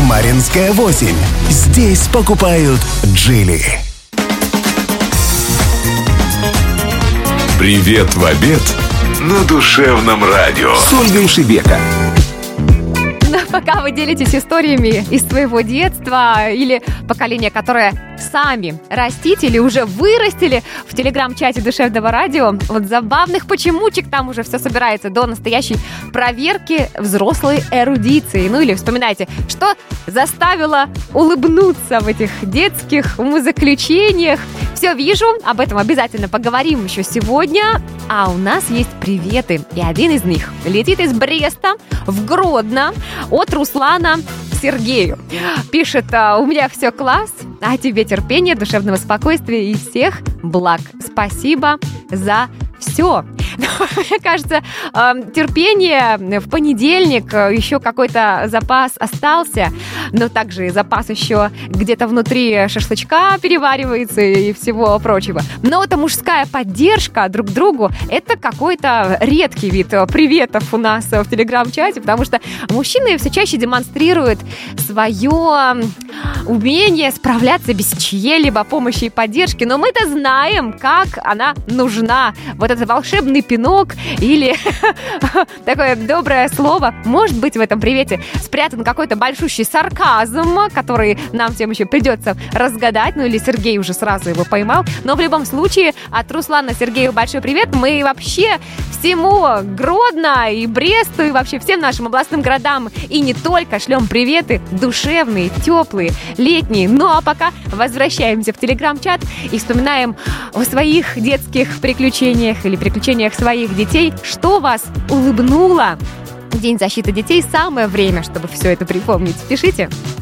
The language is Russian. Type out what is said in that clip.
Маринская 8. Здесь покупают Geely. Привет в обед на душевном радио с Ольгой Шебека. Но пока вы делитесь историями из своего детства или поколения, которое сами растите или уже вырастили в телеграм-чате Душевного радио, вот забавных почемучек там уже все собирается до настоящей проверки взрослой эрудиции. Ну или вспоминайте, что заставило улыбнуться в этих детских умозаключениях. Все вижу, об этом обязательно поговорим еще сегодня. А у нас есть приветы, и один из них летит из Бреста в Гродно от Руслана Сергею. Пишет: у меня все класс, а тебе терпения, душевного спокойствия и всех благ. Спасибо за все. Мне кажется, терпение в понедельник, еще какой-то запас остался, но также запас еще где-то внутри шашлычка переваривается и всего прочего. Но это мужская поддержка друг другу, это какой-то редкий вид приветов у нас в телеграм-чате, потому что мужчины все чаще демонстрируют свое умение справляться без чьей-либо помощи и поддержки, но мы-то знаем, как она нужна. Вот этот волшебный пинок или такое доброе слово. Может быть, в этом привете спрятан какой-то большущий сарказм, который нам всем еще придется разгадать, ну или Сергей уже сразу его поймал. Но в любом случае, от Руслана Сергею большой привет. Мы вообще всему Гродно и Бресту, и вообще всем нашим областным городам, и не только, шлем приветы душевные, теплые, летние. Ну а пока возвращаемся в телеграм-чат и вспоминаем о своих детских приключениях или приключениях своих детей. Что вас улыбнуло? День защиты детей – самое время, чтобы все это припомнить. Пишите.